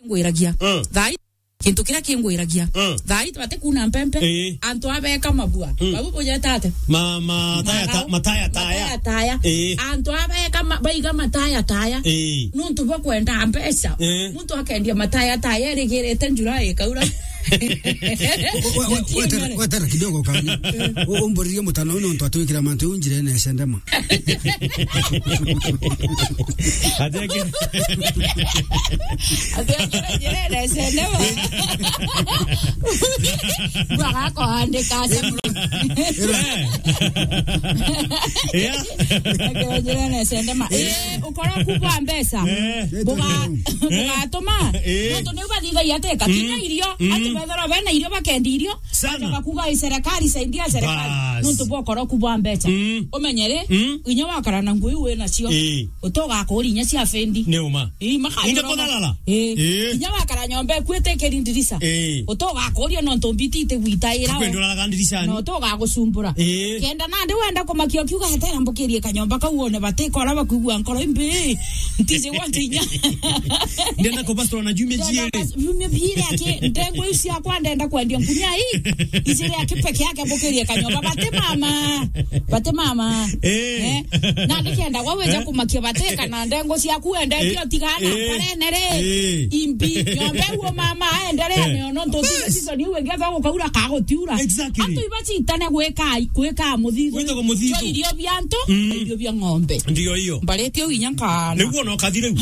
ngwiragia thai kintu kira kingwiragia thai twate kuna mpempe antu abeka mabua babu bojetate mataya taya antu abeka baiga mataya taya nuntu bokwenda mpesa muntu akendia mataya taya erigirete njura ikaura Watara kidogo kana umburiye mutano no twatwikira mantu unjire na sendema adeke na sendema bako ande kase adeke na sendema ukora kubwa mbesa buga toma no ne ubadiga yate katina irio Badara bana irio bakendi irio sana kuga serikali saidia serikali nuntu bokoro kubwa mbecha umenyere inyo wakara na ngui we nacio utoga ko rinya cia fendi neuma inga kodalala inyo wakara nyombe kwete kelindirisa utoga ko rio nonto mbitite gwitaira kwendora gandirisa no utoga gusumbura kenda nande wenda kumakio kiuga hetera mbukirie kanyomba kauone batekora bakuigua nkoro imbe ntize wantinya ndenda ko pastor na jumie jire ake ndengo cia kwa ndenda kwendia ngunya hii izire ake peke yake bokerie kanyomba bate mama na ndikenda waweja kumakia bateka na ndengo cia kuenda kio tigana parenere imbi nyombe wo mama endelea neono nto sisi ni wengeza gukaura kagotiura atu ibachi itane gweka muthigo cho irio bianto irio bia ng'ombe ndio hiyo mbaretio inyanka niguo no kathire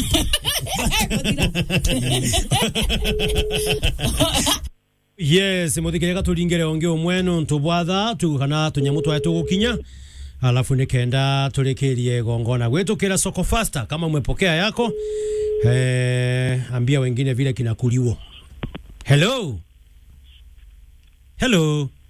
Yes, muthikirega turingere onge omweno ntubwatha tukana tunyamu twa tugukinya alafu nikenda turekerie gongona gwetukira soko faster kama umepokea yako ambia wengine vile kinakuliwo. Hello